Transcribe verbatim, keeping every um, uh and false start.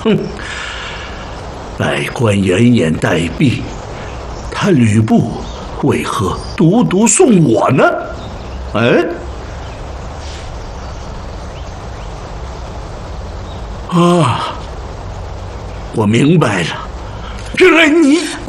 哼，百官严严待毙，他吕布为何独独送我呢？哎，啊，我明白了，原来你